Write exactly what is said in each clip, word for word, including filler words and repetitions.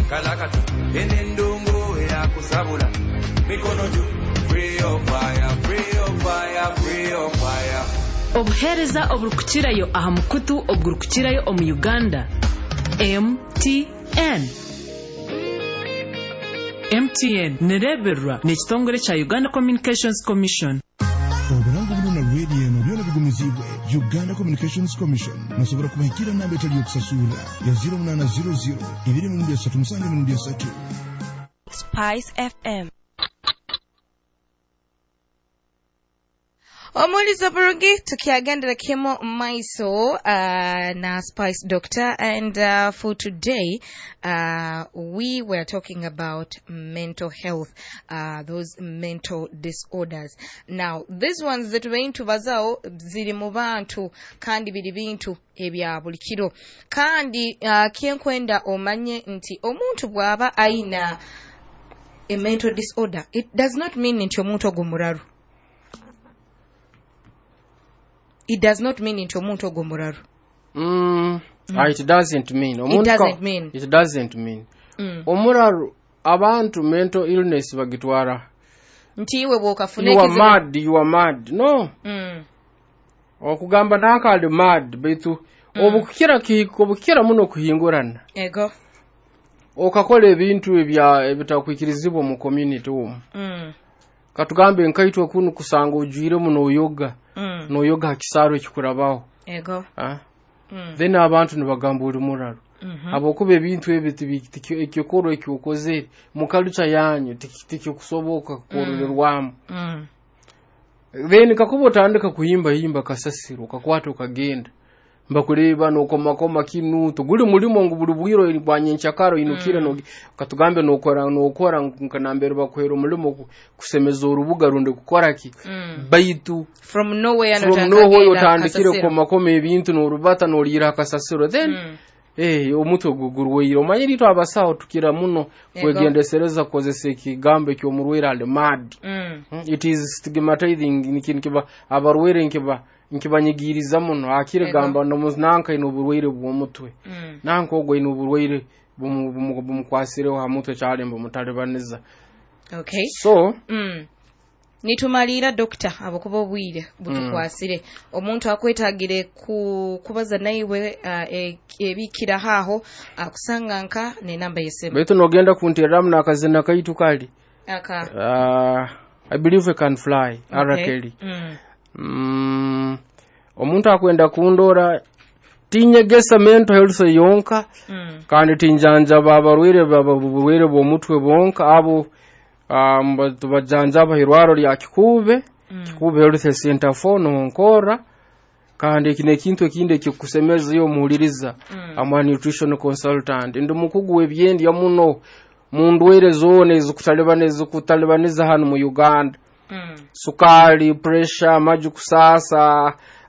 kalakatu enendongo ya kusabula mikono juu free of fire free of fire free of fire obuhereza oburukukirayo aha mukutu oburukukirayo omu Uganda M T N M T N nereberwa n'ekitongole kya Uganda Communications Commission. Obulango buno na radio eno byona bigumizibwe Uganda Communications Commission nasobora kubahikira namba etali okusasula ya zero nine zero zero ibiri mu mbya tatu musange mu mbya tatu. Spice F M. Omulizo Burugi tukiagendera kemo maiso uh, na Spice Doctor, and uh, for today uh, we were talking about mental health, uh, those mental disorders. Now these ones that we're into bazao ziri mu bantu kandi biri bintu ebya buli kiro kandi uh, kyenkwenda omanye nti omuntu bwaba aina a mental disorder, it does not mean nti omuntu ogumuraru. It does not mean into omuntu ogomuraru. Mm, mm. Ah, it doesn't mean. It doesn't mean. It doesn't mean. Mm. Omuraru abantu mental illness bagitwara. Nti iwe bwokafuna You are mad, you are mad. No. Mm. Okugamba nakali mad baitu mm. obukira kiko obukira muno kuhingurana. Ego. Okakola ebintu ebya ebitakwikirizibwa mu community wo. Mm. Katugambe nkaitwa kunu kusanga ujwire muno yoga. Mm. No yoga kisaro kikurabaho. Ego. Ah. Mm. Then abantu nibagamba uri muraro. Mm-hmm. Abokube ebintu ebiti ekikoro ekyokoze mu culture yanyu tikitiki kusoboka kukorerwamu. Mm. Then kakubo tandika kuhimba himba kasasiro kakwata ukagenda. Mbakureba no komakoma kinuto guri mulimo ngo burubwiro ibanye nchakaro inukira mm. no katugambe no kora no kora nkanambere bakwera mulimo kusemeza urubuga runde gukora ki mm. baitu from nowhere from nowhere utandikire komakoma ebintu no rubata no lira kasasiro then mm. eh omuto gugurwe omanyiri to abasaho tukira muno kwegendesereza kozese kigambe kyo murwera ale mad mm. It is stigmatizing nikinkiba abarwere nkiba nkibanyigiriza muno akire gamba no muznanka ino burwire bwo mutwe mm. nanko ogwe ino burwire bumukwasire wa mutwe chalembo mutalebaniza. Okay, so mm. nitumalira doctor abakuba obwire butukwasire mm. omuntu akwetagire ku kubaza naiwe uh, ebikira haho akusanga nka ne namba yesema beto nogenda kunteramu nakazina kaitu kali aka uh, I believe I can fly. Okay. Arakeli mm. Mm, omuntu akwenda kundora tinyegesa mental health yonka mm. kandi tinjanja babarwire babarwire bo mutwe bonka abo um, bajanja bahirwaro lya kikube mm. kikube health center for no nkora kandi kine kintu kinde kikusemeza yo muhuliriza mm. ama nutrition consultant ndo mukugu webyendi ya muno mundwere zone zikutalibaniza kutalibaniza hano mu Uganda. Mm. Sukari, pressure, maju kusasa,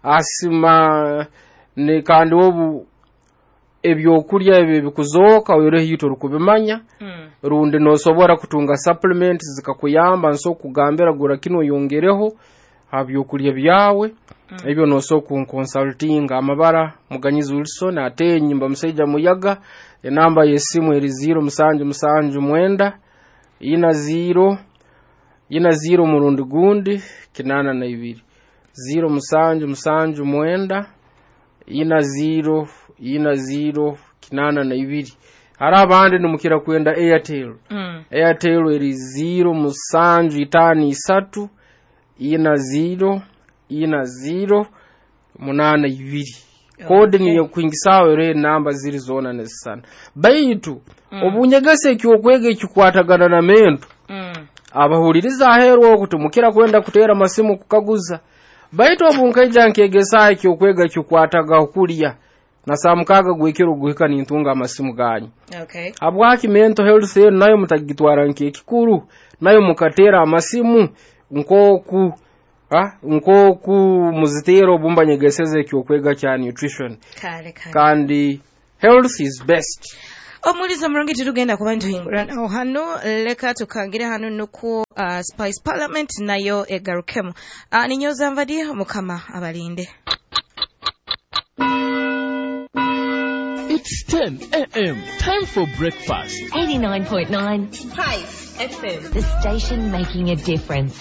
asima, ne kandi obu ebyokurya ebyo bikuzoka oyore hito rukubimanya. Mm. Runde no sobora kutunga supplements zikakuyamba nso kugambera gura kino yongereho habyokurya byawe. Mm. Ebyo no so ku consulting amabara Muganyizi Wilson atenyi mba museja muyaga enamba yesimu eri zero musanju musanju mwenda ina zero ina zero murundi gundi kinana na ibiri zero musanju musanju mwenda ina zero ina zero kinana na ibiri hari abandi numukira kwenda Airtel. Mm. Airtel eri zero musanju itani isatu ina zero ina zero munana ibiri. Okay. Kode ni kuingisawe re namba ziri zona nesana baitu mm. obunyegese kyokwege kikwatagana na mento mm. abahuliriza hero kutumukira kwenda kutera masimu kukaguza baitu obunkaija nkegesa kyokwega kikwataga okuliya na samukaga gwekero guhika nintunga amasimu ganyu. Okay. Abwaki mental health nayo mutagitwara nke kikuru nayo mukatera amasimu nkoku ah nkoku muzitero bumba nyegeseze kyokwega kya nutrition kale kale kandi health is best. Omulizo mrongi tutugenda kubantu hingura naho hano leka tukangire hano nuko uh, Spice Parliament nayo egarukemu uh, ninyoza mvadi mukama abalinde. It's ten a.m. Time for breakfast. eighty-nine point nine Spice F M. The station making a difference.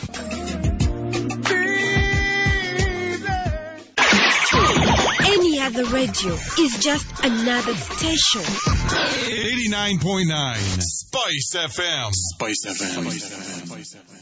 Any other radio is just another station. eighty-nine point nine Spice F M. Spice F M. Spice F M.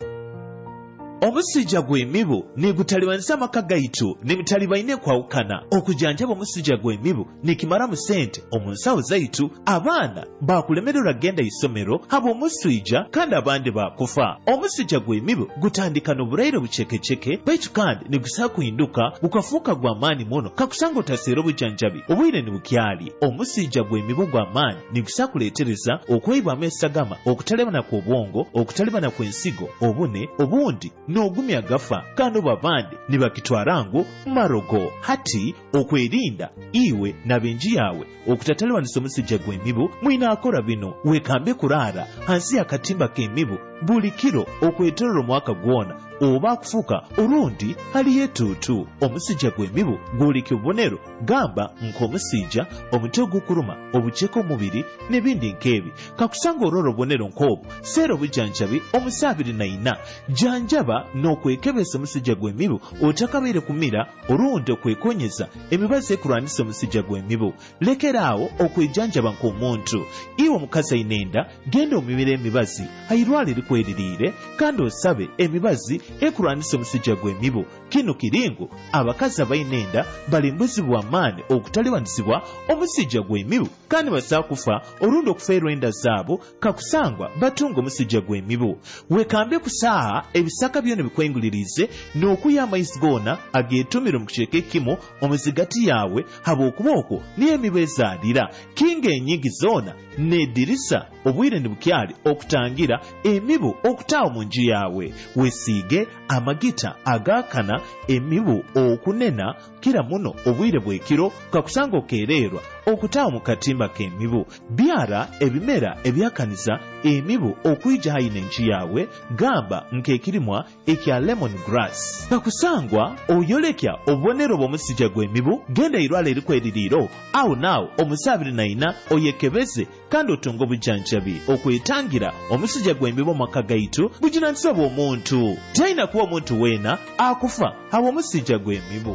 Omusujja gw'emibu negutaliwanisa amaka gaitu ne mutalibaine kwawukana okujanjaba omusujja gw'emibu nekimala mu sente omunsawo zaitu abaana bakulemererwa genda isomero haba omusujja kandi abandi bakufa. Omusujja gw'emibu gutandika n'obulwaire bucekeceke baitu kandi negusaba kuhinduka gukafuuka gw'amaanyi muno kakusanga otaseera obujanjabi obwire ne bukyali. Omusujja gw'emibu gw'amaanyi negusaba kuleetereza okweyibwamu esagama, okutalebana kw'obwongo, okutalebana kw'ensigo, obune obundi n'ogumya agafa kandi obabandi ne bakitwala ngu marogo. Hati okwerinda iwe n'abenji yawe okutatalwanisa omusujja gw'emibu mwina akola bino: wekambe kulaara hansi y'akatimba k'emibu buli kiro okwetolera omwaka gwona oba akufuuka olundi haliyo etuutu. Omusujja gw'emibu gwoleka obubonero gamba nk'omusujja, omutwe ogukuluma, obuceeke omubiri n'ebindi nk'ebi. Kakusanga olwora obubonero nk'obwo seera obujanjabi omusa abiri na ina. Janjaba n'okwekebeza omusujja gw'emibu otakabaire kumira olundi okwekonyeza emibazi ekulwanisa omusujja gw'emibu. Lekeraawo okwejanjaba nk'omuntu. Iwe omukazi ayina enda genda omibira emibazi ayirwala erikweririire kandi osabe emibazi ekulwanisa omusujja gw'emibu. Kino kiringo abakazi abayina enda balimbuzibwa amaanyi okutaliwanisibwa omusujja gw'emibu kandi basaa kufa olundi okufeerwa enda zaabo kakusangwa batunga omusujja gw'emibu. Wekambe ku saaha ebisaka byona bikwengulirize n'okuya amaizi goona ageetumire mu kiceeke kimu omuzigati yawe haba okuba okwo niyo emibu ezaalira. Kinga enyingi zoona n'eddirisa obwire ne bukyali okutangira emibu okutaawa mu nju yawe. Wesiige amagita agaakana emibu okunena kira muno obwire bw'ekiro kakusanga okeererwa okutaawa mu katimba k'emibu. Byara ebimera ebyakaniza emibu okuyija hayina enju yawe gamba nk'ekirimwa ekya lemon grass. Kakusangwa oyolekya obubonero bw'omusujja gw'emibu genda irwala erikweririiro awo naawo omusa abiri na ina oyekebeze kandi otunga obujanjabi okwetangira omusujja gw'emibu maka gaitu buginanisibwa bw'omuntu. Talina kuba omuntu weena akufa hawa omusujja gw'emibu.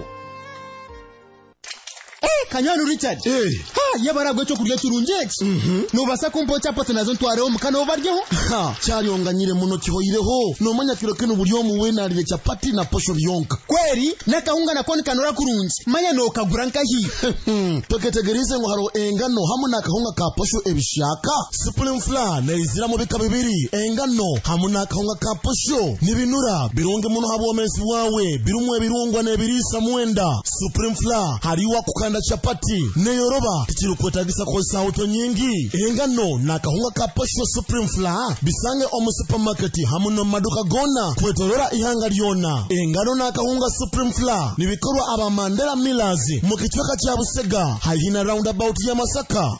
Eh, Kanyanu Richard. Eh. Ha, yabaragwe cyo kurya turunjeki. Mhm. No basa kumpocha pote nazo ntwareho mukano obaryeho. Ha, cyanyonganyire muno kihoyireho. No manya kiro kino buri omu we narire chapati na posho byonka. Kweri nakahunga nakoni kanora kurunji. Manya no kagura nkahi. Toketegerize ngo haro engano hamu nakahunga ka posho ebishaka. Supreme Flour na izira mu bika bibiri. Engano hamu nakahunga ka posho nibinura birunge muno habo mensi wawe birumwe birungwa nebirisa mwenda. Supreme Flour hariwa kukanda chapati neyoroba tikirukwetagisa kosa auto nyingi. Engano nakahunga ka posho Supreme Flour bisange omu supermarket hamu no maduka gona kwetolora ihanga lyona. Engano nakahunga Supreme Flour nibikorwa aba Mandela Millers mu kitweka kya Busega hayina roundabout ya Masaka.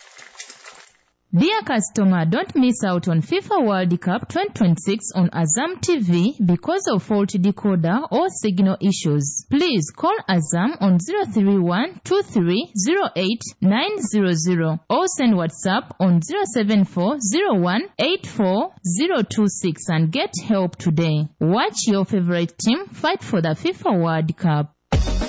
Dear customer, don't miss out on FIFA World Cup twenty twenty-six on Azam T V because of faulty decoder or signal issues. Please call Azam on zero three one two three zero eight nine zero zero or send WhatsApp on zero seven four zero one eight four zero two six and get help today. Watch your favorite team fight for the FIFA World Cup.